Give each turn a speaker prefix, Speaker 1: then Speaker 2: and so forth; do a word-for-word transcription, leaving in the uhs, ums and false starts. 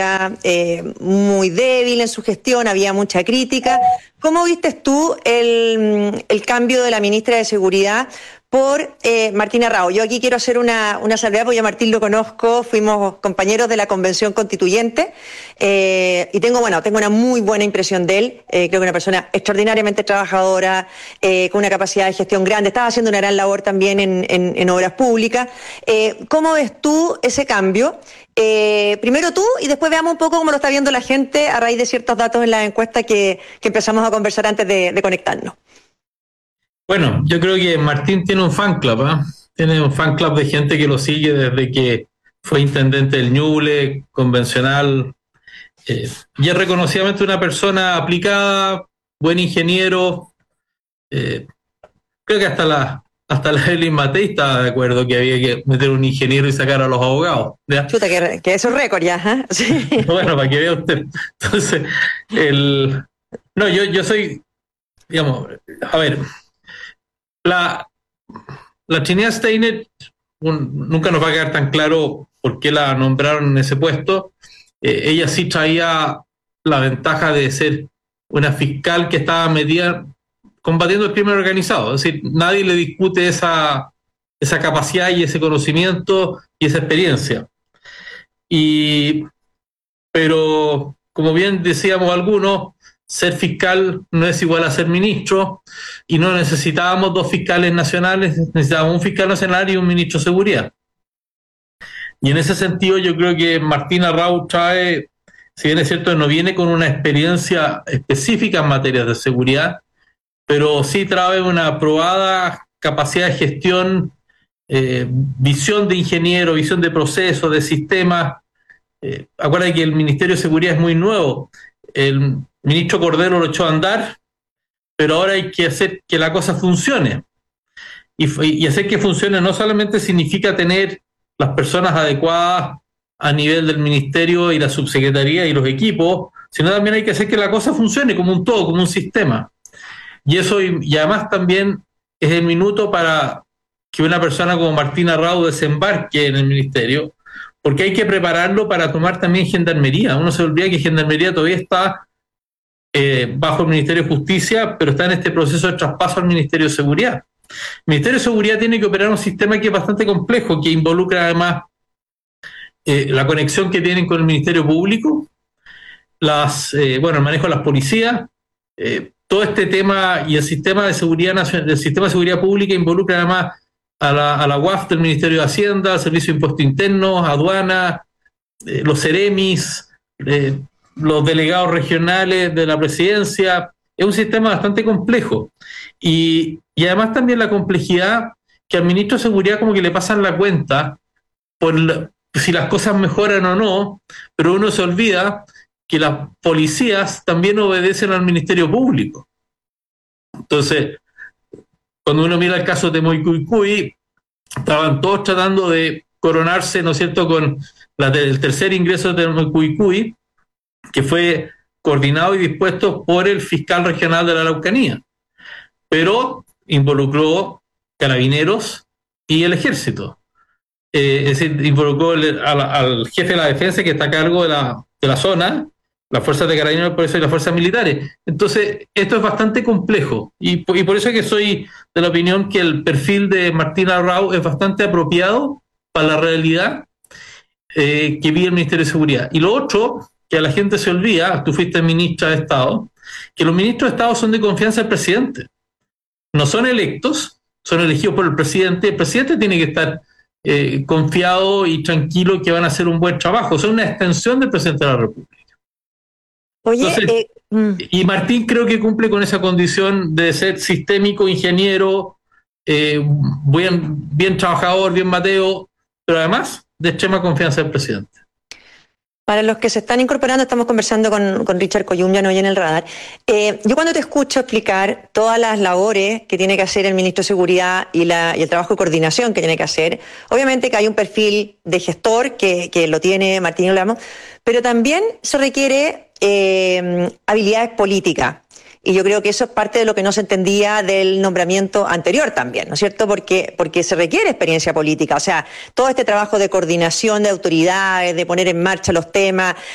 Speaker 1: eh, muy débil en su gestión, había mucha crítica. ¿Cómo viste tú el, el cambio de la ministra de Seguridad por eh, Martín Arrau? Yo aquí quiero hacer una, una salvedad, porque yo a Martín lo conozco, fuimos compañeros de la Convención Constituyente, eh, y tengo, bueno, tengo una muy buena impresión de él. Eh, creo que una persona extraordinariamente trabajadora, eh, con una capacidad de gestión grande, estaba haciendo una gran labor también en, en, en obras públicas. Eh, ¿Cómo ves tú ese cambio? Eh, primero tú, y después veamos un poco cómo lo está viendo la gente a raíz de ciertos datos en la encuesta que, que empezamos a conversar antes de, de conectarnos.
Speaker 2: Bueno, yo creo que Martín tiene un fan club, ¿eh? Tiene un fan club de gente que lo sigue desde que fue intendente del Ñuble, convencional, eh, y es reconocidamente una persona aplicada, buen ingeniero. Eh, creo que hasta la hasta la Evelyn Matei estaba de acuerdo que había que meter un ingeniero y sacar a los abogados, ¿ya?
Speaker 1: Chuta, que, que eso es récord ya, ¿eh? Sí.
Speaker 2: Bueno, para que vea usted. Entonces, el no, yo, yo soy, digamos, a ver, la, la Trinidad Steiner, un, nunca nos va a quedar tan claro por qué la nombraron en ese puesto. Eh, ella sí traía la ventaja de ser una fiscal que estaba metida combatiendo el crimen organizado. Es decir, nadie le discute esa, esa capacidad y ese conocimiento y esa experiencia. Y, pero, como bien decíamos algunos, ser fiscal no es igual a ser ministro, y no necesitábamos dos fiscales nacionales, necesitábamos un fiscal nacional y un ministro de seguridad. Y en ese sentido yo creo que Martín Arrau trae, si bien es cierto, no viene con una experiencia específica en materia de seguridad, pero sí trae una probada capacidad de gestión, eh, visión de ingeniero, visión de procesos, de sistemas. Eh, acuérdate que el Ministerio de Seguridad es muy nuevo. El ministro Cordero lo echó a andar, pero ahora hay que hacer que la cosa funcione. Y, y hacer que funcione no solamente significa tener las personas adecuadas a nivel del ministerio y la subsecretaría y los equipos, sino también hay que hacer que la cosa funcione como un todo, como un sistema. Y eso, y además también es el minuto para que una persona como Martín Arrau desembarque en el ministerio, porque hay que prepararlo para tomar también Gendarmería. Uno se olvida que Gendarmería todavía está eh, bajo el Ministerio de Justicia, pero está en este proceso de traspaso al Ministerio de Seguridad. El Ministerio de Seguridad tiene que operar un sistema que es bastante complejo, que involucra además eh, la conexión que tienen con el Ministerio Público, las, eh, bueno, el manejo de las policías, eh, todo este tema, y el sistema de seguridad nacional, el sistema de seguridad pública involucra además a la, a la U A F del Ministerio de Hacienda, Servicio de Impuestos Internos, aduana, eh, los CEREMIS, eh, los delegados regionales de la presidencia. Es un sistema bastante complejo. Y, y además también la complejidad que al ministro de Seguridad como que le pasan la cuenta por la, si las cosas mejoran o no, pero uno se olvida que las policías también obedecen al Ministerio Público. Entonces, cuando uno mira el caso de Moycuicui, estaban todos tratando de coronarse, ¿no es cierto?, con la, el tercer ingreso de Moycuicui, que fue coordinado y dispuesto por el fiscal regional de la Araucanía, pero involucró carabineros y el ejército. Eh, es decir, involucró el, al, al jefe de la defensa, que está a cargo de la, de la zona, las fuerzas de carabineros, por eso, y las fuerzas militares. Entonces, esto es bastante complejo, y, y por eso es que soy de la opinión que el perfil de Martín Arrau es bastante apropiado para la realidad eh, que vive el Ministerio de Seguridad. Y lo otro, que a la gente se olvida, tú fuiste ministra de Estado, que los ministros de Estado son de confianza del presidente. No son electos, son elegidos por el presidente. El presidente tiene que estar eh, confiado y tranquilo que van a hacer un buen trabajo. Son una extensión del presidente de la República.
Speaker 1: Oye,
Speaker 2: Entonces,
Speaker 1: eh, mm.
Speaker 2: y Martín creo que cumple con esa condición de ser sistémico, ingeniero, eh, bien, bien trabajador, bien mateo, pero además de extrema confianza del presidente.
Speaker 1: Para los que se están incorporando, estamos conversando con, con Richard Coyumbian hoy en el radar. Eh, yo cuando te escucho explicar todas las labores que tiene que hacer el ministro de Seguridad y, la, y el trabajo de coordinación que tiene que hacer, obviamente que hay un perfil de gestor que, que lo tiene Martín Olamo, pero también se requiere eh, habilidades políticas. Y yo creo que eso es parte de lo que no se entendía del nombramiento anterior también, ¿no es cierto? Porque, porque se requiere experiencia política. O sea, todo este trabajo de coordinación de autoridades, de poner en marcha los temas,